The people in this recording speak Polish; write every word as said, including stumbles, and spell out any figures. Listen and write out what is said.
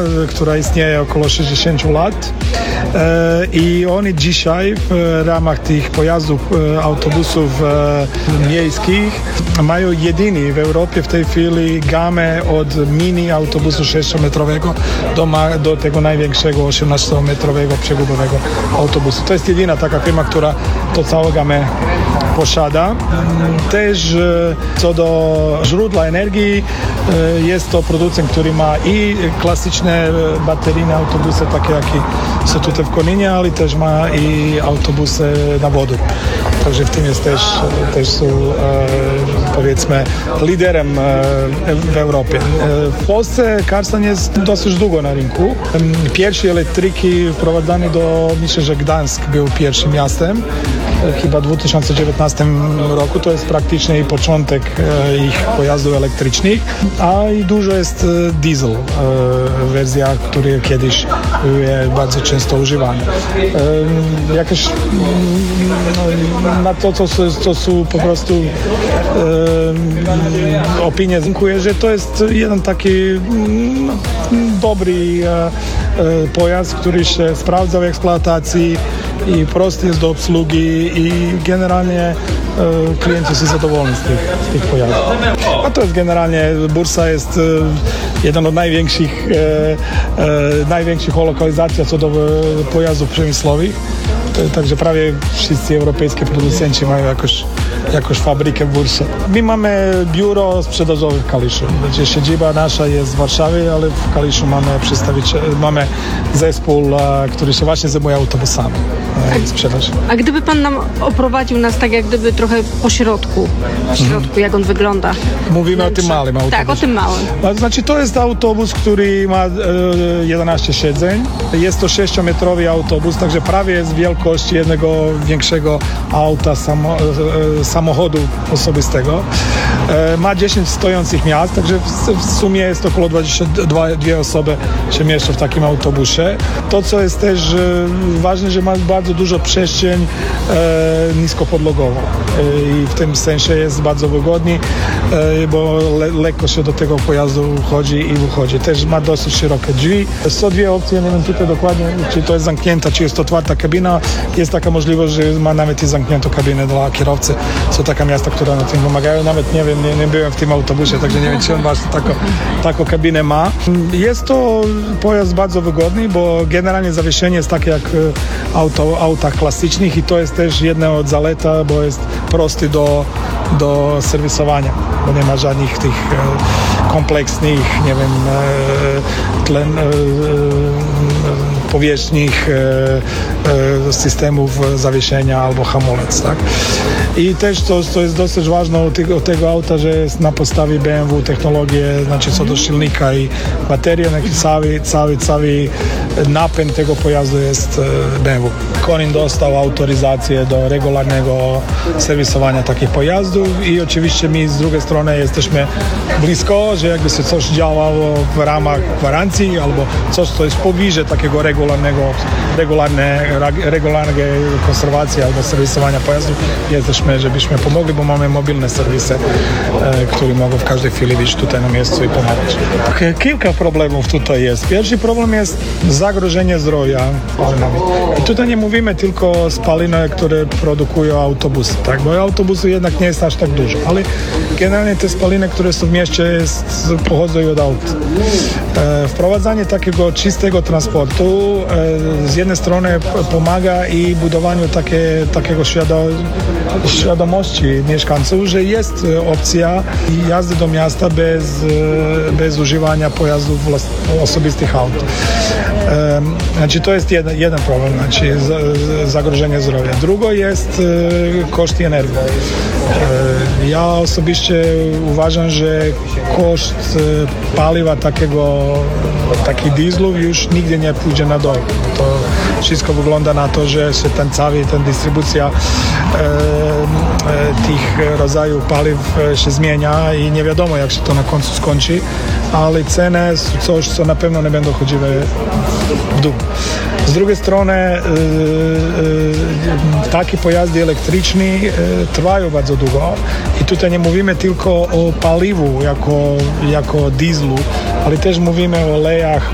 która istnieje około sześćdziesiąt lat i oni dzisiaj w ramach tych pojazdów, autobusów miejskich mają jedyny w Europie w tej chwili gamę od mini autobusu sześciometrowego do, ma, do tego największego osiemnastometrowego przegubowego autobusu. To jest jedyna taka firma, która to całą gamę posiada. Też co do źródła energii, jest to producent, który ma i klasyczne bateryjne autobusy, takie jak są tutaj w Koninie, ale też ma i autobusy na wodór. Także w tym jest też, też są, powiedzmy, liderem w Europie. W Polsce Karsan jest dosyć długo na rynku. Pierwsze elektryki wprowadzane do, myślę, że Gdańsk był pierwszym miastem, chyba w dwa tysiące dziewiętnastym roku. To jest praktycznie początek ich pojazdów elektrycznych, a i dużo jest diesel, wersja, które kiedyś były bardzo często używane. Jakieś na to, co, co są po prostu opinie, dziękuję, że to jest jeden taki dobry pojazd, który się sprawdza w eksploatacji i prosty jest do obsługi i generalnie e, klienci są zadowoleni z tych, z tych pojazdów. A to jest generalnie, bursa jest e, jeden od największych, e, e, największych lokalizacji co do pojazdów przemysłowych. Także prawie wszyscy europejscy producenci mają jakoś, jakoś fabrykę w Bursie. My mamy biuro sprzedażowe w Kaliszu. Znaczy, siedziba nasza jest w Warszawie, ale w Kaliszu mamy przedstawiciel, mamy zespół, który się właśnie zajmuje autobusami i sprzedaż. A gdyby pan nam oprowadził nas tak jak gdyby trochę po środku, w środku, mhm. jak on wygląda? Mówimy Wnętrze. o tym małym autobusie. Tak, o tym małym. To znaczy, to jest autobus, który ma e, jedenaście siedzeń. Jest to sześciometrowy autobus, także prawie jest wielkość jednego większego auta, samo, e, samochodu osobistego. E, ma dziesięć stojących miejsc, także w, w sumie jest około dwadzieścia dwie osoby się mieszczą w takim autobusie. To, co jest też e, ważne, że ma bardzo dużo przestrzeń e, niskopodlogową e, i w tym sensie jest bardzo wygodny, e, bo le, lekko się do tego pojazdu wchodzi i wychodzi. Też ma dosyć szerokie drzwi. Są dwie opcje, nie wiem tutaj dokładnie, czy to jest zamknięta, czy jest to otwarta kabina. Jest taka możliwość, że ma nawet i zamkniętą kabinę dla kierowcy. Są takie miasta, które na tym pomagają. Nawet nie wiem, nie, nie byłem w tym autobusie, także nie wiem, czy on właśnie taką, taką kabinę ma. Jest to pojazd bardzo wygodny, bo generalnie zawieszenie jest takie jak auto, autach klasycznych i to jest też jedna od zalet, bo jest prosty do, do serwisowania, bo nie ma żadnych tych kompleksnych, nie wiem, tlen, powierzchnych systemów zawieszenia albo hamulec, tak? I też to, to jest dosyć ważne od tego, od tego auta, że jest na podstawie B M W technologie, znaczy co do silnika i baterii, cały, cały, cały napęd tego pojazdu jest B M W. Konin dostał autoryzację do regularnego serwisowania takich pojazdów i oczywiście my z drugiej strony jesteśmy blisko, że jakby się coś działało w ramach gwarancji albo coś, co jest pobliżej takiego regularnego, regularne, regularnej konserwacji albo serwisowania pojazdów, jesteśmy, żebyśmy pomogli, bo mamy mobilne serwisy, e, które mogą w każdej chwili być tutaj na miejscu i pomagać. Kilka problemów tutaj jest. Pierwszy problem jest zagrożenie zdrowia. I tutaj nie mówimy tylko o spalinach, które produkują autobusy, tak? Bo autobusy jednak nie jest aż tak dużo, ale generalnie te spaliny, które są w mieście, jest, pochodzą od aut. E, wprowadzanie takiego czystego transportu e, z jednej strony pomaga i budowaniu takie, takiego świado, świadomości mieszkańców, że jest opcja jazdy do miasta bez, bez używania pojazdów osobistych aut. E, znaczy to jest jeden, jeden problem, znaczy zagrożenie zdrowia. Drugo jest e, koszty energii. E, ja osobiście uważam, że koszt e, paliwa takiego, takich dieslów już nigdy nie pójdzie na dół. To wszystko wygląda na to, że się ten cały, ten dystrybucja e, e, tych rodzajów paliw się zmienia i nie wiadomo, jak się to na końcu skończy, ale ceny są coś, co na pewno nie będą chodziły w dół. Z drugiej strony e, e, takie pojazdy elektryczne e, trwają bardzo długo i tutaj nie mówimy tylko o paliwu jako, jako dieslu, ale też mówimy o olejach,